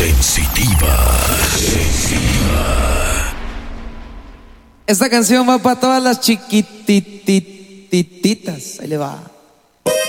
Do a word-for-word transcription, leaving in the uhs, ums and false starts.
Sensitiva. Sensitiva. Esta canción va para todas las chiquitititas. Ahí le va.